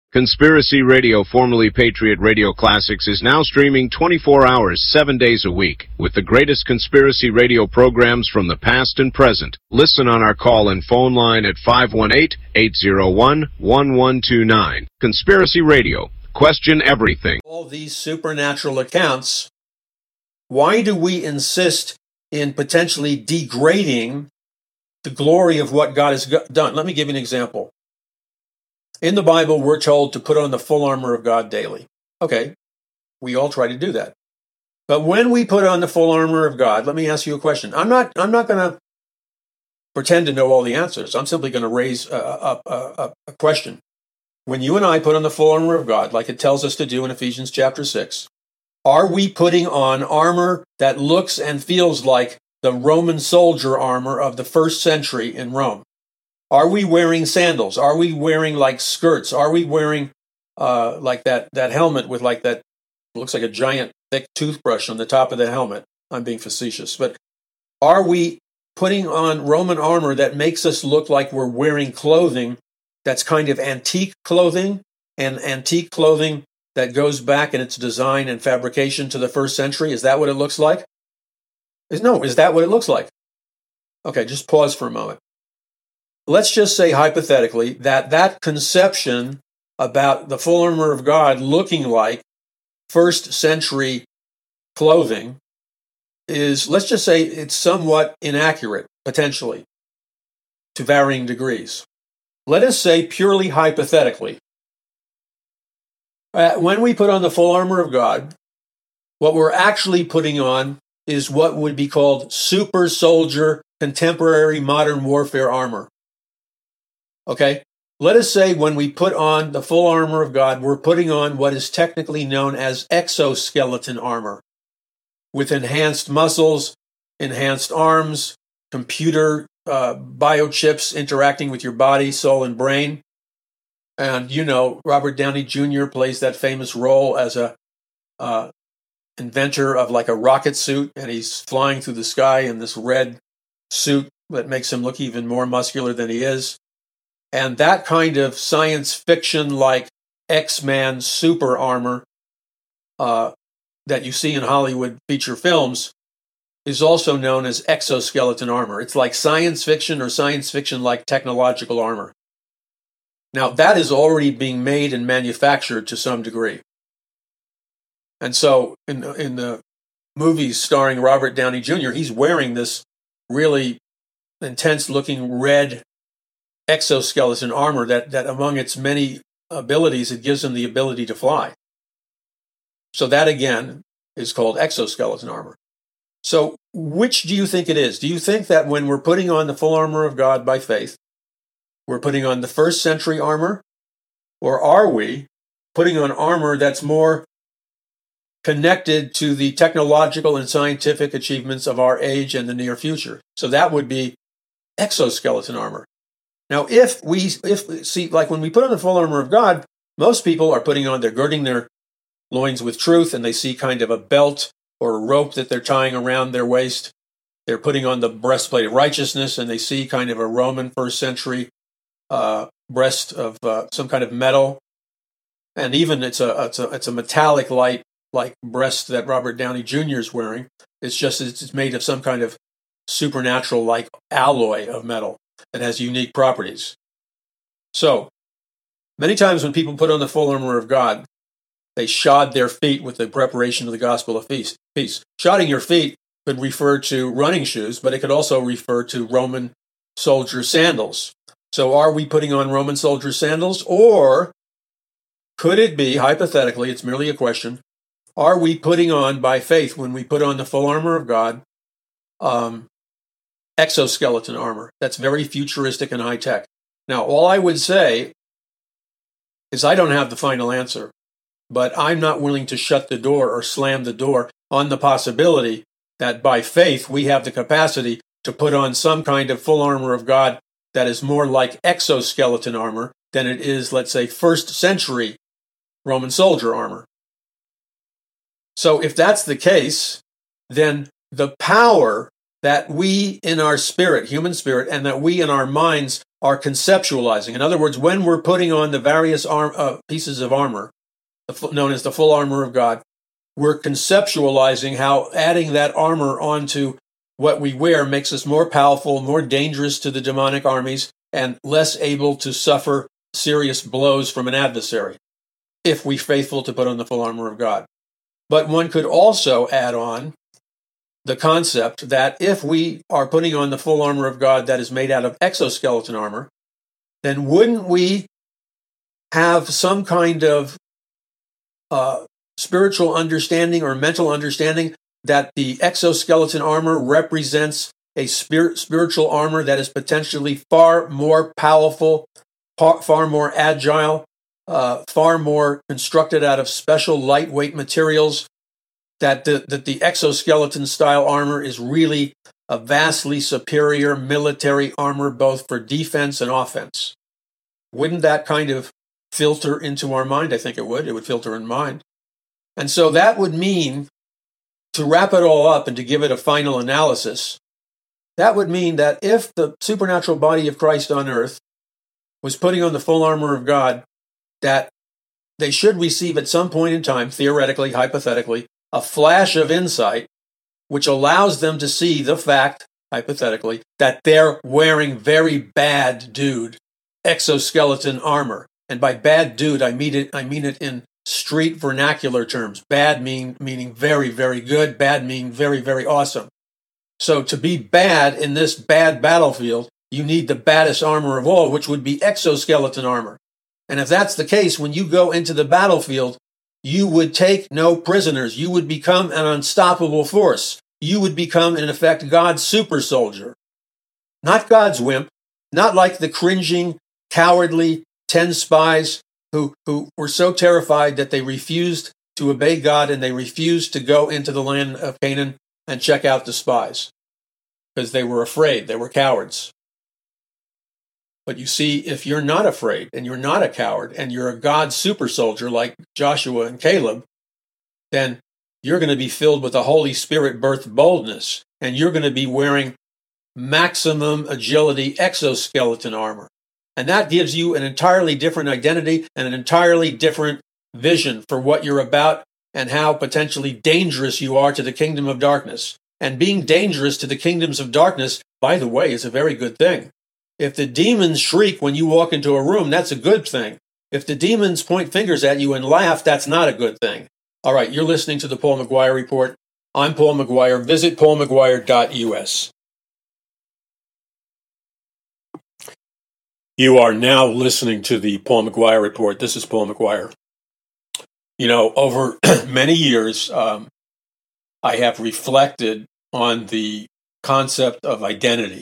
Conspiracy Radio, formerly Patriot Radio Classics, is now streaming 24 hours, 7 days a week, with the greatest conspiracy radio programs from the past and present. Listen on our call and phone line at 518-801-1129. Conspiracy Radio. Question everything. All these supernatural accounts, why do we insist in potentially degrading the glory of what God has done? Let me give you an example. In the Bible, we're told to put on the full armor of God daily. Okay, we all try to do that. But when we put on the full armor of God, let me ask you a question. I'm not going to pretend to know all the answers. I'm simply going to raise a question. When you and I put on the full armor of God, like it tells us to do in Ephesians chapter 6, are we putting on armor that looks and feels like the Roman soldier armor of the first century in Rome? Are we wearing sandals? Are we wearing like skirts? Are we wearing like that helmet with like that, looks like a giant thick toothbrush on the top of the helmet? I'm being facetious. But are we putting on Roman armor that makes us look like we're wearing clothing that's kind of antique clothing, and antique clothing that goes back in its design and fabrication to the first century? Is that what it looks like? No, is that what it looks like? Okay, just pause for a moment. Let's just say hypothetically that conception about the full armor of God looking like first century clothing is, let's just say it's somewhat inaccurate, potentially, to varying degrees. Let us say purely hypothetically, when we put on the full armor of God, what we're actually putting on is what would be called super soldier contemporary modern warfare armor. Okay, let us say when we put on the full armor of God, we're putting on what is technically known as exoskeleton armor, with enhanced muscles, enhanced arms, computer biochips interacting with your body, soul, and brain. And you know, Robert Downey Jr. plays that famous role as a inventor of like a rocket suit, and he's flying through the sky in this red suit that makes him look even more muscular than he is. And that kind of science fiction-like X-Man super armor that you see in Hollywood feature films is also known as exoskeleton armor. It's like science fiction or science fiction-like technological armor. Now, that is already being made and manufactured to some degree. And so in the movies starring Robert Downey Jr., he's wearing this really intense-looking red exoskeleton armor that among its many abilities, it gives him the ability to fly. So that, again, is called exoskeleton armor. So which do you think it is? Do you think that when we're putting on the full armor of God by faith, we're putting on the first century armor? Or are we putting on armor that's more connected to the technological and scientific achievements of our age and the near future? So that would be exoskeleton armor. Now, if see, like when we put on the full armor of God, most people are they're girding their loins with truth, and they see kind of a belt or a rope that they're tying around their waist. They're putting on the breastplate of righteousness, and they see kind of a Roman first century breast of some kind of metal, and even it's a metallic light like breast that Robert Downey Jr. is wearing. It's made of some kind of supernatural like alloy of metal that has unique properties. So, many times when people put on the full armor of God, they shod their feet with the preparation of the gospel of peace. Shodding your feet could refer to running shoes, but it could also refer to Roman soldier sandals. So are we putting on Roman soldier sandals? Or could it be, hypothetically, it's merely a question, are we putting on, by faith, when we put on the full armor of God, exoskeleton armor that's very futuristic and high-tech? Now, all I would say is I don't have the final answer, but I'm not willing to shut the door or slam the door on the possibility that by faith we have the capacity to put on some kind of full armor of God that is more like exoskeleton armor than it is, let's say, first century Roman soldier armor. So if that's the case, then the power that we in our spirit, human spirit, and that we in our minds are conceptualizing. In other words, when we're putting on the various pieces of armor, known as the full armor of God, we're conceptualizing how adding that armor onto what we wear makes us more powerful, more dangerous to the demonic armies, and less able to suffer serious blows from an adversary, if we're faithful to put on the full armor of God. But one could also add on the concept that if we are putting on the full armor of God that is made out of exoskeleton armor, then wouldn't we have some kind of spiritual understanding or mental understanding that the exoskeleton armor represents a spiritual armor that is potentially far more powerful, far more agile, far more constructed out of special lightweight materials, that the exoskeleton style armor is really a vastly superior military armor both for defense and offense? Wouldn't that kind of filter into our mind? I think it would. It would filter in mind. And so that would mean, to wrap it all up and to give it a final analysis, that would mean that if the supernatural body of Christ on earth was putting on the full armor of God, that they should receive at some point in time, theoretically, hypothetically, a flash of insight which allows them to see the fact, hypothetically, that they're wearing very bad dude exoskeleton armor. And by bad dude, I mean it in street vernacular terms. Bad meaning very, very good. Bad meaning very, very awesome. So to be bad in this bad battlefield, you need the baddest armor of all, which would be exoskeleton armor. And if that's the case, when you go into the battlefield, you would take no prisoners. You would become an unstoppable force. You would become, in effect, God's super soldier. Not God's wimp, not like the cringing, cowardly 10 spies who were so terrified that they refused to obey God and they refused to go into the land of Canaan and check out the spies because they were afraid. They were cowards. But you see, if you're not afraid and you're not a coward and you're a God super soldier like Joshua and Caleb, then you're going to be filled with the Holy Spirit birthed boldness, and you're going to be wearing maximum agility exoskeleton armor. And that gives you an entirely different identity and an entirely different vision for what you're about and how potentially dangerous you are to the kingdom of darkness. And being dangerous to the kingdoms of darkness, by the way, is a very good thing. If the demons shriek when you walk into a room, that's a good thing. If the demons point fingers at you and laugh, that's not a good thing. All right, you're listening to the Paul McGuire Report. I'm Paul McGuire. Visit paulmcguire.us. You are now listening to the Paul McGuire Report. This is Paul McGuire. You know, over many years, I have reflected on the concept of identity.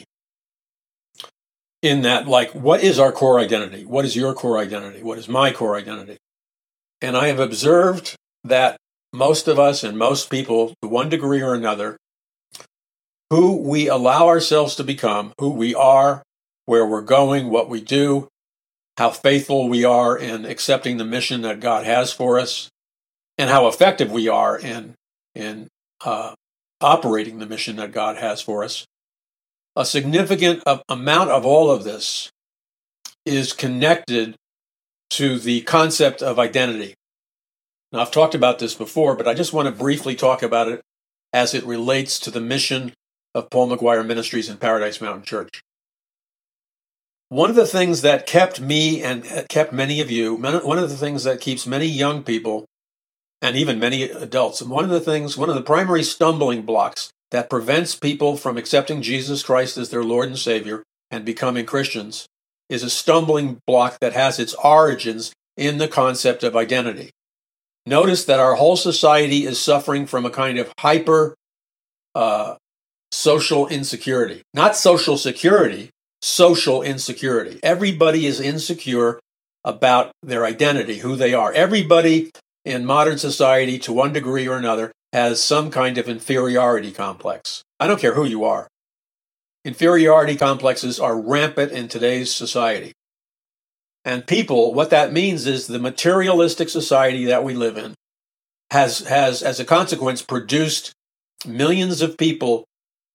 In that, like, what is our core identity? What is your core identity? What is my core identity? And I have observed that most of us and most people, to one degree or another, who we allow ourselves to become, who we are, where we're going, what we do, how faithful we are in accepting the mission that God has for us, and how effective we are in operating the mission that God has for us. A significant amount of all of this is connected to the concept of identity. Now, I've talked about this before, but I just want to briefly talk about it as it relates to the mission of Paul McGuire Ministries and Paradise Mountain Church. One of the things that kept me and kept many of you, one of the things that keeps many young people and even many adults, and one of the primary stumbling blocks that prevents people from accepting Jesus Christ as their Lord and Savior and becoming Christians is a stumbling block that has its origins in the concept of identity. Notice that our whole society is suffering from a kind of hyper social insecurity. Not social security, social insecurity. Everybody is insecure about their identity, who they are. Everybody in modern society, to one degree or another, has some kind of inferiority complex. I don't care who you are. Inferiority complexes are rampant in today's society. And people, what that means is the materialistic society that we live in has as a consequence, produced millions of people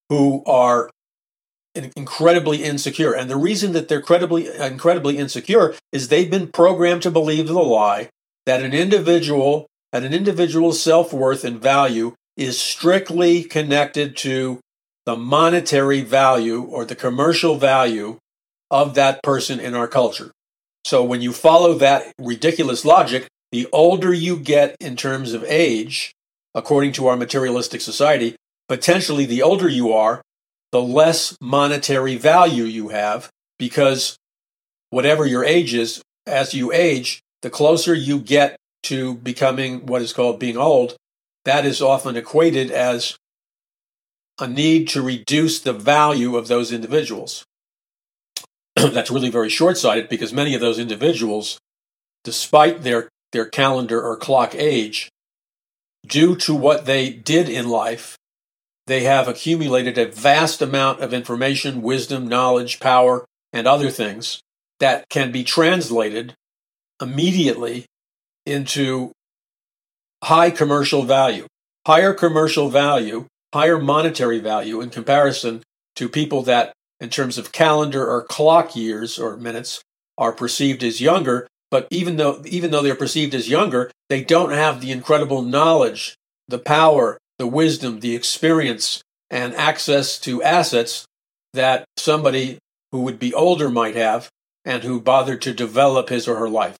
who are incredibly insecure. And the reason that they're incredibly insecure is they've been programmed to believe the lie that an individual's self-worth and value is strictly connected to the monetary value or the commercial value of that person in our culture. So when you follow that ridiculous logic, the older you get in terms of age, according to our materialistic society, potentially the older you are, the less monetary value you have, because whatever your age is, as you age, the closer you get to becoming what is called being old, that is often equated as a need to reduce the value of those individuals. That's really very short-sighted, because many of those individuals, despite their calendar or clock age, due to what they did in life, they have accumulated a vast amount of information, wisdom, knowledge, power, and other things that can be translated immediately into high commercial value, higher commercial value, higher monetary value in comparison to people that, in terms of calendar or clock years or minutes, are perceived as younger. But even though they're perceived as younger, they don't have the incredible knowledge, the power, the wisdom, the experience, and access to assets that somebody who would be older might have and who bothered to develop his or her life.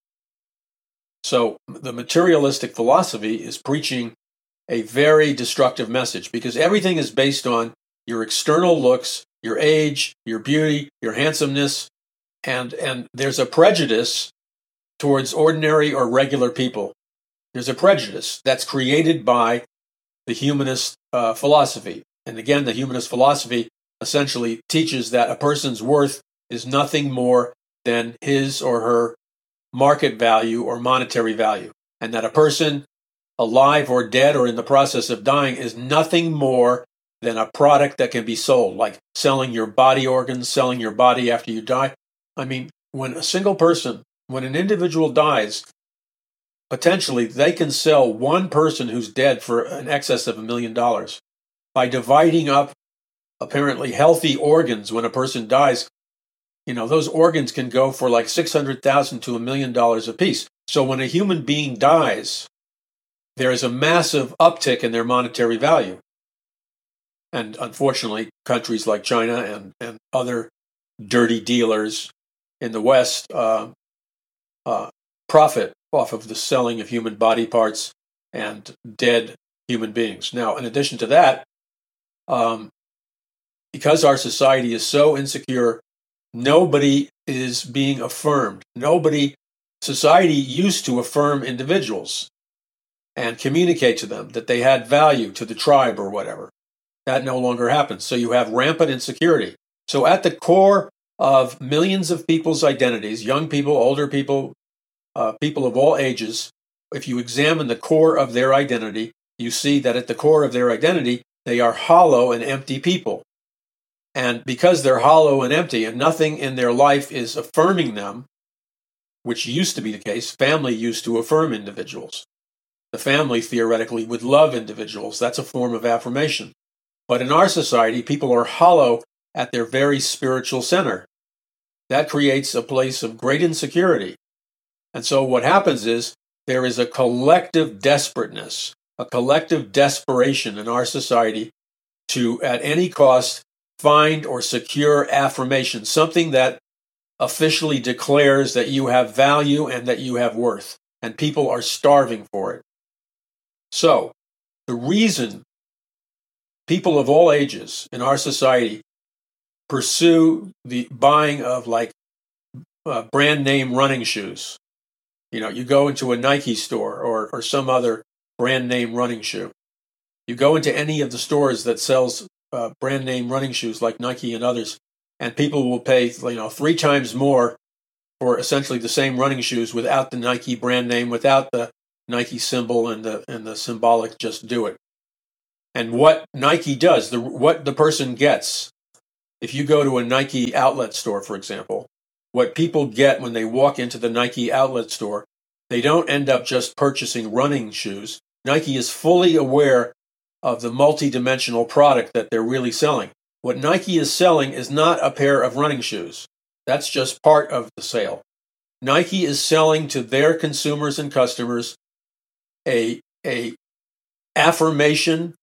So the materialistic philosophy is preaching a very destructive message, because everything is based on your external looks, your age, your beauty, your handsomeness, and there's a prejudice towards ordinary or regular people. There's a prejudice that's created by the humanist philosophy. And again, the humanist philosophy essentially teaches that a person's worth is nothing more than his or her market value or monetary value, and that a person alive or dead or in the process of dying is nothing more than a product that can be sold, like selling your body organs, selling your body after you die. I mean, when an individual dies, potentially they can sell one person who's dead for an excess of $1 million. By dividing up apparently healthy organs when a person dies, those organs can go for like $600,000 to $1 million a piece. So when a human being dies, there is a massive uptick in their monetary value. And unfortunately, countries like China and other dirty dealers in the West profit off of the selling of human body parts and dead human beings. Now, in addition to that, because our society is so insecure, nobody is being affirmed. Society used to affirm individuals and communicate to them that they had value to the tribe or whatever. That no longer happens. So you have rampant insecurity. So at the core of millions of people's identities, young people, older people, people of all ages, if you examine the core of their identity, you see that at the core of their identity, they are hollow and empty people. And because they're hollow and empty and nothing in their life is affirming them, which used to be the case, family used to affirm individuals. The family theoretically would love individuals. That's a form of affirmation. But in our society, people are hollow at their very spiritual center. That creates a place of great insecurity. And so what happens is there is a collective desperateness, a collective desperation in our society to, at any cost, find or secure affirmation, something that officially declares that you have value and that you have worth. And people are starving for it. So, the reason people of all ages in our society pursue the buying of brand name running shoes. You go into a Nike store or some other brand name running shoe. You go into any of the stores that sells brand name running shoes like Nike and others, and people will pay 3 times more for essentially the same running shoes without the Nike brand name, without the Nike symbol and the symbolic just do it. And what Nike does, what the person gets, if you go to a Nike outlet store, for example, what people get when they walk into the Nike outlet store, they don't end up just purchasing running shoes. Nike is fully aware of the multi-dimensional product that they're really selling. What Nike is selling is not a pair of running shoes. That's just part of the sale. Nike is selling to their consumers and customers a affirmation,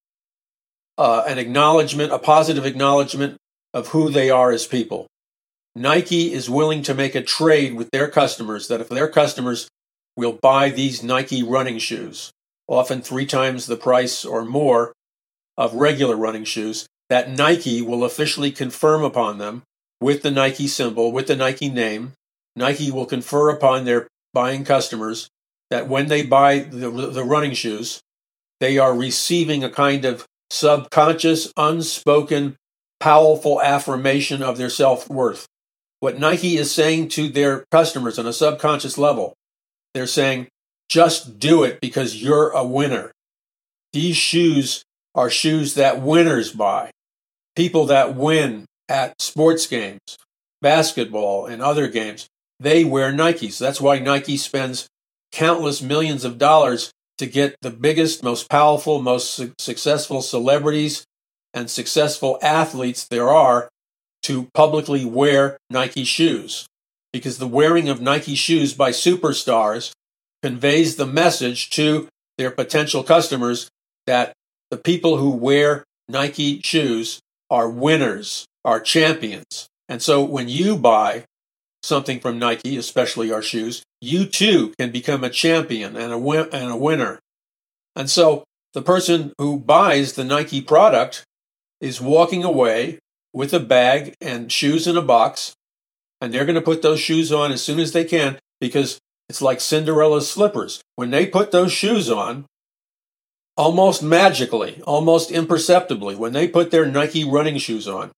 an acknowledgement, a positive acknowledgement of who they are as people. Nike is willing to make a trade with their customers that if their customers will buy these Nike running shoes, often 3 times the price or more of regular running shoes, that Nike will officially confirm upon them with the Nike symbol, with the Nike name. Nike will confer upon their buying customers that when they buy the running shoes, they are receiving a kind of subconscious, unspoken, powerful affirmation of their self-worth. What Nike is saying to their customers on a subconscious level, they're saying, just do it because you're a winner. These shoes are shoes that winners buy. People that win at sports games, basketball, and other games, they wear Nikes. That's why Nike spends countless millions of dollars to get the biggest, most powerful, most successful celebrities and successful athletes there are to publicly wear Nike shoes. Because the wearing of Nike shoes by superstars conveys the message to their potential customers that the people who wear Nike shoes are winners, are champions. And so when you buy something from Nike, especially our shoes, you too can become a champion and a winner. And so the person who buys the Nike product is walking away with a bag and shoes in a box, and they're going to put those shoes on as soon as they can because it's like Cinderella's slippers. When they put those shoes on, almost magically, almost imperceptibly, when they put their Nike running shoes on,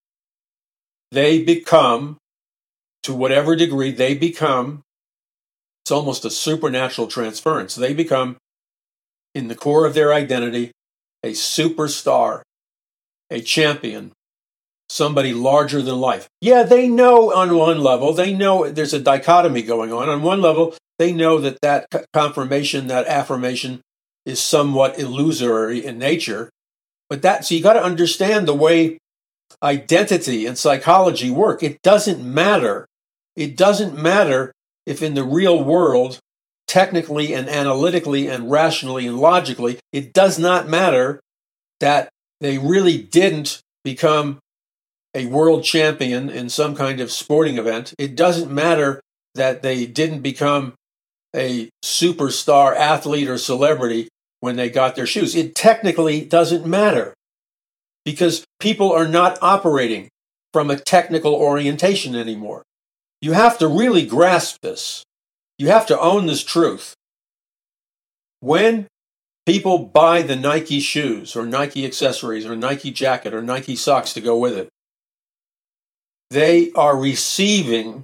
they become, to whatever degree they become, it's almost a supernatural transference. They become, in the core of their identity, a superstar, a champion, somebody larger than life. Yeah, they know on one level, they know there's a dichotomy going on. On one level, they know that confirmation, that affirmation is somewhat illusory in nature. But so you got to understand the way identity and psychology work. It doesn't matter. It doesn't matter if in the real world, technically and analytically and rationally and logically, it does not matter that they really didn't become a world champion in some kind of sporting event. It doesn't matter that they didn't become a superstar athlete or celebrity when they got their shoes. It technically doesn't matter because people are not operating from a technical orientation anymore. You have to really grasp this. You have to own this truth. When people buy the Nike shoes or Nike accessories or Nike jacket or Nike socks to go with it, they are receiving,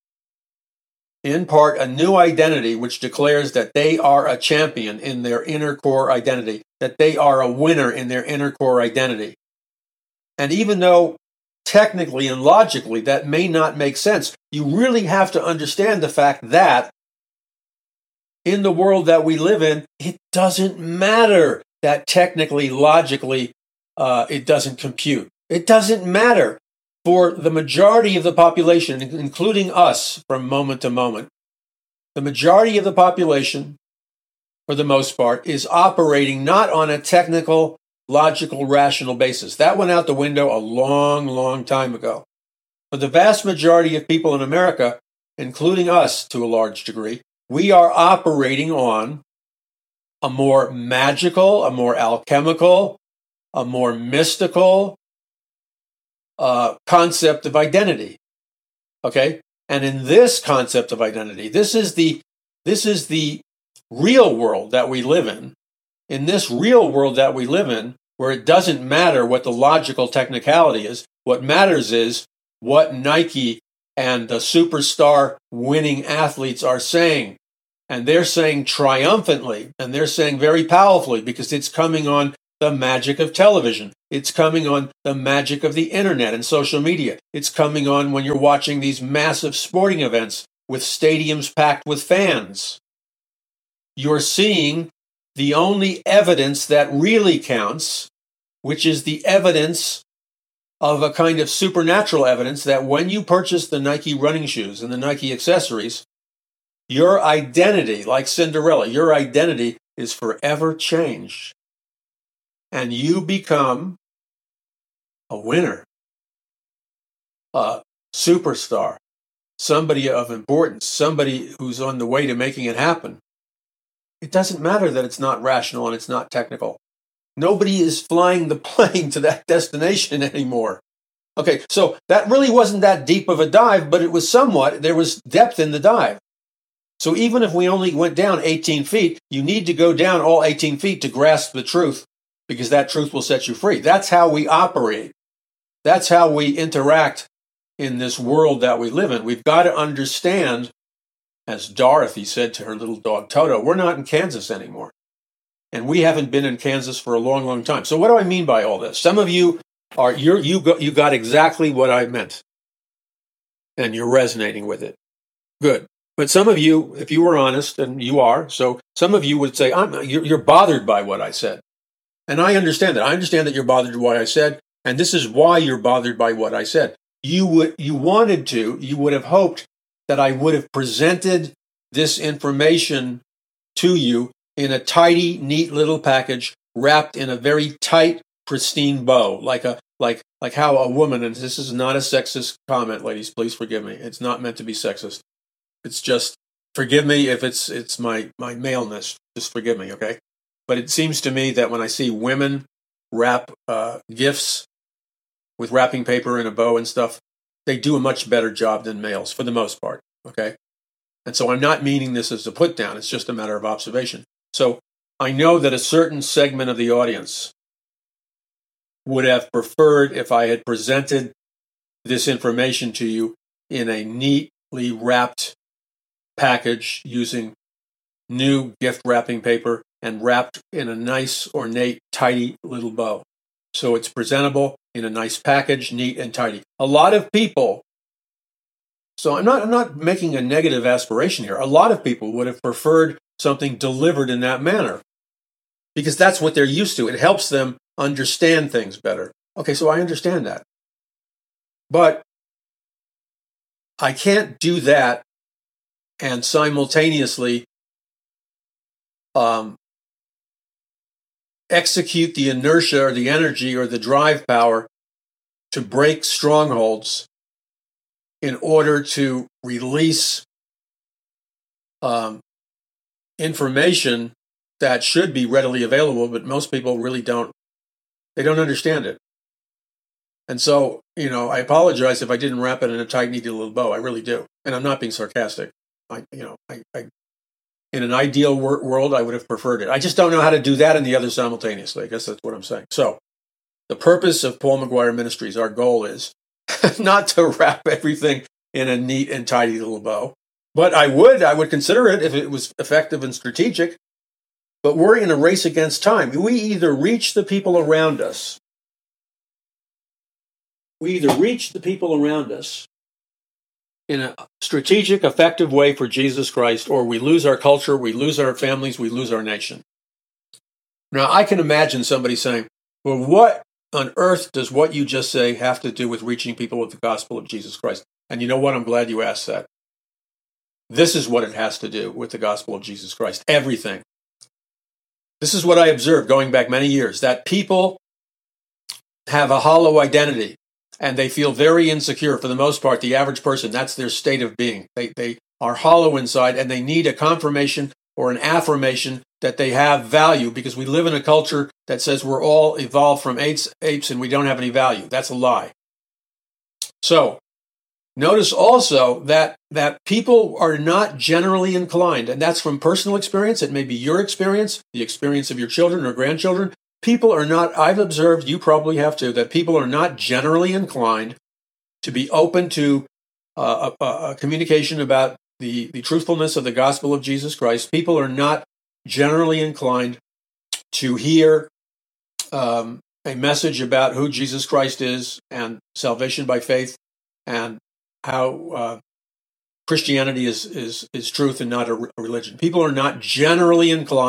in part, a new identity which declares that they are a champion in their inner core identity, that they are a winner in their inner core identity. And even though technically and logically that may not make sense, you really have to understand the fact that in the world that we live in, it doesn't matter that technically, logically, it doesn't compute. It doesn't matter. For the majority of the population, including us from moment to moment, the majority of the population, for the most part, is operating not on a technical, logical, rational basis. That went out the window a long, long time ago. For the vast majority of people in America, including us to a large degree, we are operating on a more magical, a more alchemical, a more mystical concept of identity. Okay? And in this concept of identity, this is the real world that we live in. In this real world that we live in, where it doesn't matter what the logical technicality is, what matters is what Nike and the superstar winning athletes are saying. And they're saying triumphantly, and they're saying very powerfully, because it's coming on the magic of television. It's coming on the magic of the internet and social media. It's coming on when you're watching these massive sporting events with stadiums packed with fans. You're seeing the only evidence that really counts which is the evidence of a kind of supernatural evidence that when you purchase the Nike running shoes and the Nike accessories, your identity, like Cinderella, your identity is forever changed. And you become a winner, a superstar, somebody of importance, somebody who's on the way to making it happen. It doesn't matter that it's not rational and it's not technical. Nobody is flying the plane to that destination anymore. Okay, so that really wasn't that deep of a dive, but it was somewhat, there was depth in the dive. So even if we only went down 18 feet, you need to go down all 18 feet to grasp the truth, because that truth will set you free. That's how we operate. That's how we interact in this world that we live in. We've got to understand, as Dorothy said to her little dog Toto, we're not in Kansas anymore. And we haven't been in Kansas for a long, long time. So what do I mean by all this? Some of you are, you got exactly what I meant. And you're resonating with it. Good. But some of you, if you were honest, and you are, so some of you would say, you're bothered by what I said. And I understand that. I understand that you're bothered by what I said. And this is why you're bothered by what I said. You would have hoped that I would have presented this information to you in a tidy, neat little package wrapped in a very tight, pristine bow, like how a woman, and this is not a sexist comment, ladies, please forgive me. It's not meant to be sexist. It's just, forgive me if it's my maleness. Just forgive me, okay? But it seems to me that when I see women wrap gifts with wrapping paper and a bow and stuff, they do a much better job than males, for the most part, okay? And so I'm not meaning this as a put down. It's just a matter of observation. So I know that a certain segment of the audience would have preferred if I had presented this information to you in a neatly wrapped package using new gift wrapping paper and wrapped in a nice, ornate, tidy little bow. So it's presentable in a nice package, neat and tidy. A lot of people, so I'm not making a negative aspiration here. A lot of people would have preferred something delivered in that manner because that's what they're used to. It helps them understand things better. Okay, so I understand that. But I can't do that and simultaneously execute the inertia or the energy or the drive power to break strongholds in order to release information that should be readily available, but most people really don't. They don't understand it. And so, I apologize if I didn't wrap it in a tight, neat little bow. I really do. And I'm not being sarcastic. In an ideal world, I would have preferred it. I just don't know how to do that and the other simultaneously. I guess that's what I'm saying. So the purpose of Paul McGuire Ministries, our goal is not to wrap everything in a neat and tidy little bow. But I would consider it if it was effective and strategic. But we're in a race against time. We either reach the people around us. In a strategic, effective way for Jesus Christ, or we lose our culture, we lose our families, we lose our nation. Now, I can imagine somebody saying, well, what on earth does what you just say have to do with reaching people with the gospel of Jesus Christ? And you know what? I'm glad you asked that. This is what it has to do with the gospel of Jesus Christ. Everything. This is what I observed going back many years, that people have a hollow identity. And they feel very insecure. For the most part, the average person, that's their state of being. They are hollow inside, and they need a confirmation or an affirmation that they have value, because we live in a culture that says we're all evolved from apes and we don't have any value. That's a lie. So notice also that people are not generally inclined, and that's from personal experience. It may be your experience, the experience of your children or grandchildren. People are not, I've observed, you probably have too, that people are not generally inclined to be open to a communication about the truthfulness of the gospel of Jesus Christ. People are not generally inclined to hear a message about who Jesus Christ is and salvation by faith and how Christianity is truth and not a religion. People are not generally inclined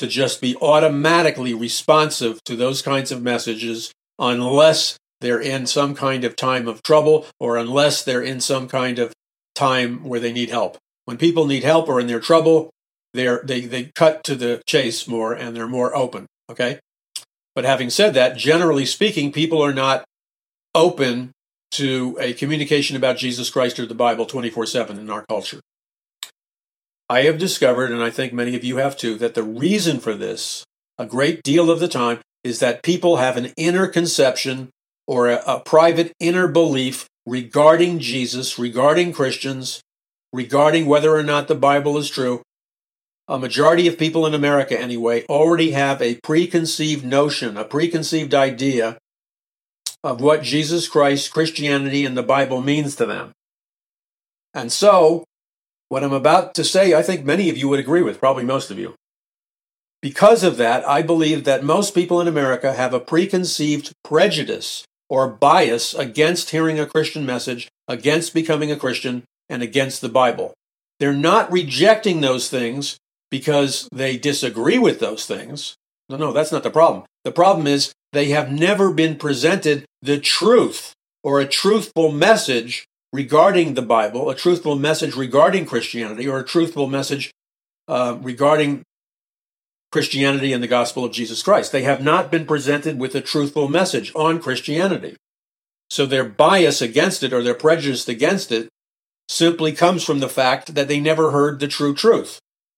to just be automatically responsive to those kinds of messages unless they're in some kind of time of trouble or unless they're in some kind of time where they need help. When people need help or in their trouble, they cut to the chase more and they're more open, okay? But having said that, generally speaking, people are not open to a communication about Jesus Christ or the Bible 24/7 in our culture. I have discovered, and I think many of you have too, that the reason for this, a great deal of the time, is that people have an inner conception or a private inner belief regarding Jesus, regarding Christians, regarding whether or not the Bible is true. A majority of people in America, anyway, already have a preconceived notion, a preconceived idea of what Jesus Christ, Christianity, and the Bible means to them. And so, what I'm about to say, I think many of you would agree with, probably most of you. Because of that, I believe that most people in America have a preconceived prejudice or bias against hearing a Christian message, against becoming a Christian, and against the Bible. They're not rejecting those things because they disagree with those things. No, that's not the problem. The problem is they have never been presented the truth or a truthful message regarding the Bible, a truthful message regarding Christianity, or a truthful message regarding Christianity and the gospel of Jesus Christ. They have not been presented with a truthful message on Christianity. So their bias against it or their prejudice against it simply comes from the fact that they never heard the true truth.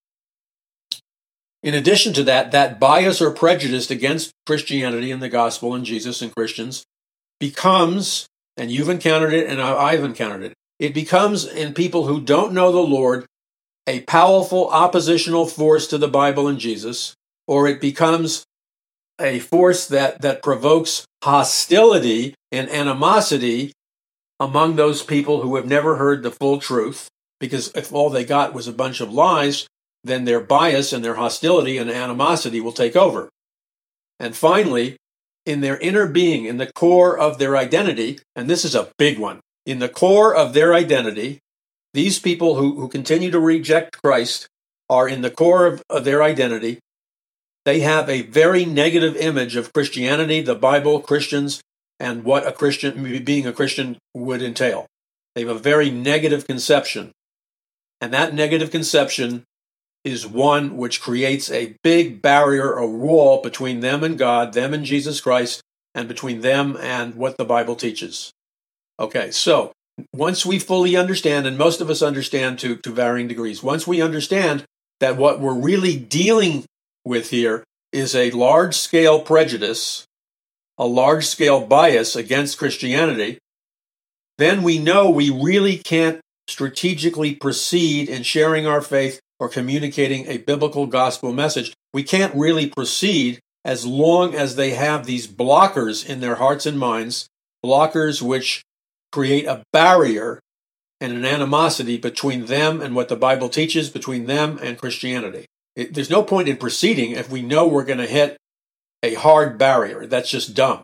In addition to that, that bias or prejudice against Christianity and the gospel and Jesus and Christians becomes, and you've encountered it and I've encountered it, it becomes in people who don't know the Lord a powerful oppositional force to the Bible and Jesus, or it becomes a force that provokes hostility and animosity among those people who have never heard the full truth, because if all they got was a bunch of lies, then their bias and their hostility and animosity will take over. And finally, in their inner being, in the core of their identity, and this is a big one, in the core of their identity, these people who continue to reject Christ are in the core of their identity. They have a very negative image of Christianity, the Bible, Christians, and what being a Christian would entail. They have a very negative conception. And that negative conception is one which creates a big barrier, a wall between them and God, them and Jesus Christ, and between them and what the Bible teaches. Okay, so once we fully understand, and most of us understand to varying degrees, once we understand that what we're really dealing with here is a large-scale prejudice, a large-scale bias against Christianity, then we know we really can't strategically proceed in sharing our faith or communicating a biblical gospel message. We can't really proceed as long as they have these blockers in their hearts and minds, blockers which create a barrier and an animosity between them and what the Bible teaches, between them and Christianity. There's no point in proceeding if we know we're going to hit a hard barrier. That's just dumb.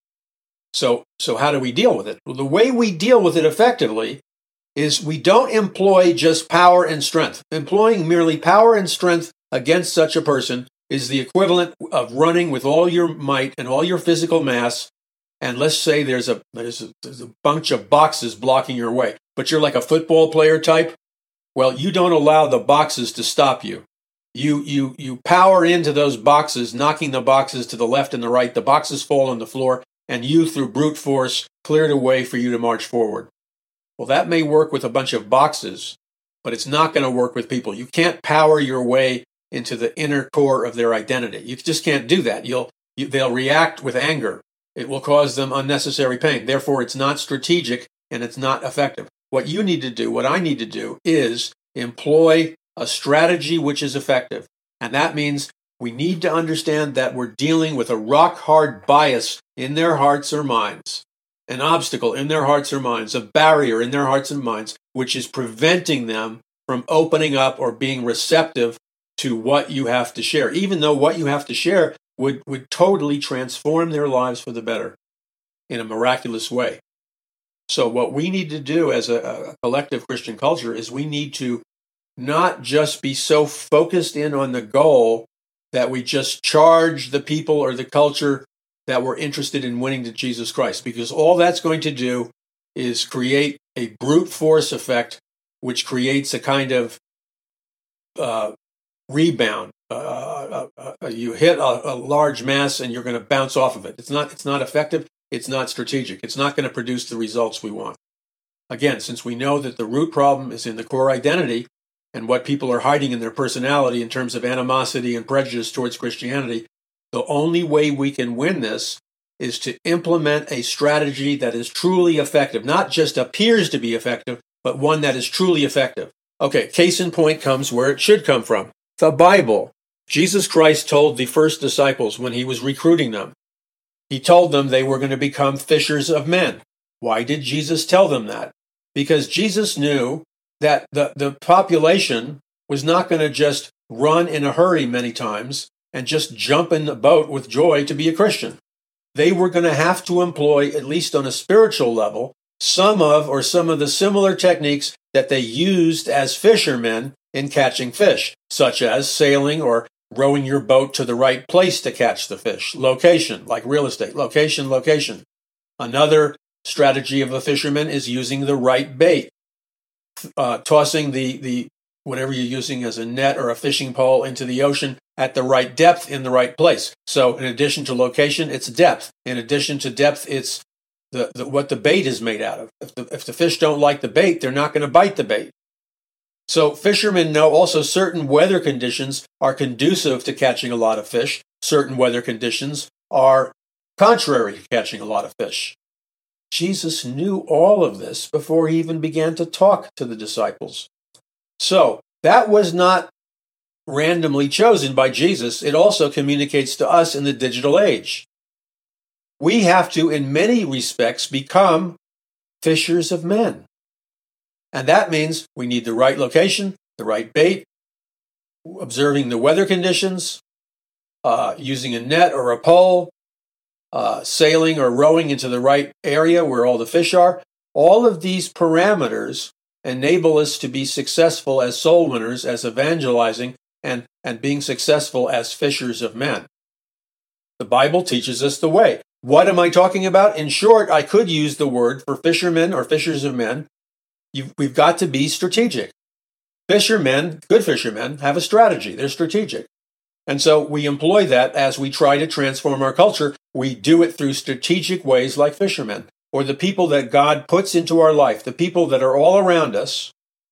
So how do we deal with it? Well, the way we deal with it effectively is we don't employ just power and strength. Employing merely power and strength against such a person is the equivalent of running with all your might and all your physical mass, and let's say there's a bunch of boxes blocking your way, but you're like a football player type. Well, you don't allow the boxes to stop you. You power into those boxes, knocking the boxes to the left and the right. The boxes fall on the floor, and you, through brute force, cleared a way for you to march forward. Well, that may work with a bunch of boxes, but it's not going to work with people. You can't power your way into the inner core of their identity. You just can't do that. They'll react with anger. It will cause them unnecessary pain. Therefore, it's not strategic and it's not effective. What you need to do, what I need to do, is employ a strategy which is effective. And that means we need to understand that we're dealing with a rock-hard bias in their hearts or minds, an obstacle in their hearts or minds, a barrier in their hearts and minds, which is preventing them from opening up or being receptive to what you have to share, even though what you have to share would totally transform their lives for the better in a miraculous way. So what we need to do as a collective Christian culture is we need to not just be so focused in on the goal that we just charge the people or the culture that we're interested in winning to Jesus Christ, because all that's going to do is create a brute force effect, which creates a kind of rebound. You hit a large mass and you're going to bounce off of it. It's not effective. It's not strategic. It's not going to produce the results we want. Again, since we know that the root problem is in the core identity and what people are hiding in their personality in terms of animosity and prejudice towards Christianity, the only way we can win this is to implement a strategy that is truly effective, not just appears to be effective, but one that is truly effective. Okay, case in point comes where it should come from. The Bible. Jesus Christ told the first disciples when he was recruiting them, he told them they were going to become fishers of men. Why did Jesus tell them that? Because Jesus knew that the population was not going to just run in a hurry many times and just jump in the boat with joy to be a Christian. They were going to have to employ, at least on a spiritual level, some of the similar techniques that they used as fishermen in catching fish, such as sailing or rowing your boat to the right place to catch the fish. Location, like real estate. Location. Another strategy of a fisherman is using the right bait. Tossing the whatever you're using as a net or a fishing pole into the ocean at the right depth in the right place. So in addition to location, it's depth. In addition to depth, it's what the bait is made out of. If the fish don't like the bait, they're not going to bite the bait. So fishermen know also certain weather conditions are conducive to catching a lot of fish. Certain weather conditions are contrary to catching a lot of fish. Jesus knew all of this before he even began to talk to the disciples. So that was not randomly chosen by Jesus. It also communicates to us in the digital age. We have to, in many respects, become fishers of men. And that means we need the right location, the right bait, observing the weather conditions, using a net or a pole, sailing or rowing into the right area where all the fish are. All of these parameters enable us to be successful as soul winners, as evangelizing, and being successful as fishers of men. The Bible teaches us the way. What am I talking about? In short, I could use the word for fishermen or fishers of men. We've got to be strategic. Fishermen, good fishermen, have a strategy. They're strategic. And so we employ that as we try to transform our culture. We do it through strategic ways like fishermen, or the people that God puts into our life, the people that are all around us.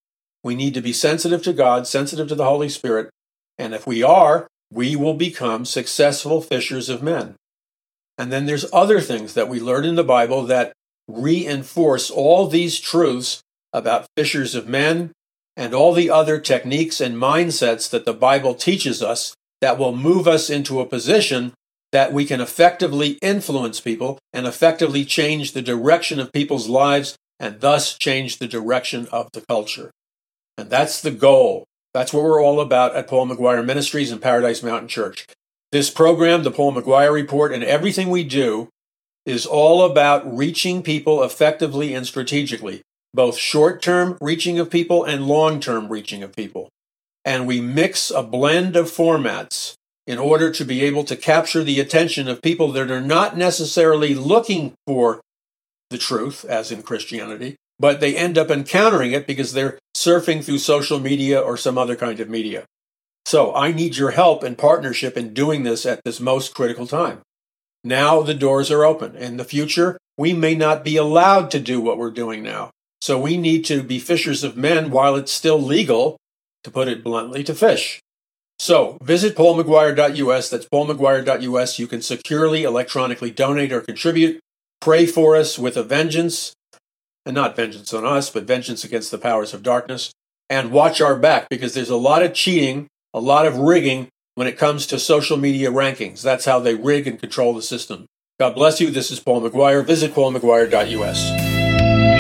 We need to be sensitive to God, sensitive to the Holy Spirit. And if we are, we will become successful fishers of men. And then there's other things that we learn in the Bible that reinforce all these truths about fishers of men and all the other techniques and mindsets that the Bible teaches us that will move us into a position that we can effectively influence people and effectively change the direction of people's lives and thus change the direction of the culture. And that's the goal. That's what we're all about at Paul McGuire Ministries and Paradise Mountain Church. This program, the Paul McGuire Report, and everything we do is all about reaching people effectively and strategically, both short-term reaching of people and long-term reaching of people. And we mix a blend of formats in order to be able to capture the attention of people that are not necessarily looking for the truth, as in Christianity, but they end up encountering it because they're surfing through social media or some other kind of media. So I need your help and partnership in doing this at this most critical time. Now the doors are open. In the future, we may not be allowed to do what we're doing now. So we need to be fishers of men while it's still legal, to put it bluntly, to fish. So visit paulmcguire.us. That's paulmcguire.us. You can securely electronically donate or contribute. Pray for us with a vengeance, and not vengeance on us, but vengeance against the powers of darkness. And watch our back, because there's a lot of cheating, a lot of rigging when it comes to social media rankings. That's how they rig and control the system. God bless you. This is Paul McGuire. Visit paulmcguire.us.